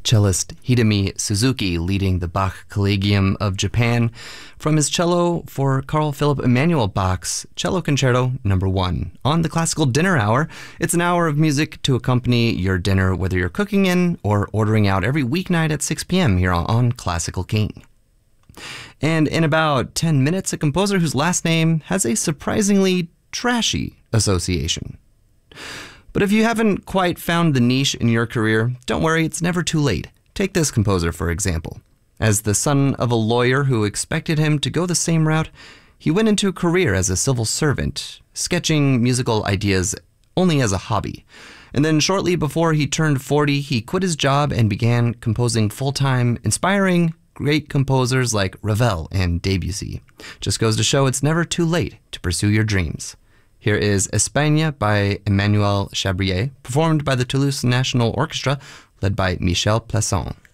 cellist Hidemi Suzuki leading the Bach Collegium of Japan from his cello for Carl Philipp Emanuel Bach's Cello Concerto No. 1. On the Classical Dinner Hour, it's an hour of music to accompany your dinner, whether you're cooking in or ordering out, every weeknight at 6 p.m. here on Classical King. And in about 10 minutes, a composer whose last name has a surprisingly trashy association. But if you haven't quite found the niche in your career, don't worry, it's never too late. Take this composer, for example. As the son of a lawyer who expected him to go the same route, he went into a career as a civil servant, sketching musical ideas only as a hobby. And then shortly before he turned 40, he quit his job and began composing full-time, inspiring great composers like Ravel and Debussy. Just goes to show it's never too late to pursue your dreams. Here is Espagne by Emmanuel Chabrier, performed by the Toulouse National Orchestra, led by Michel Plasson.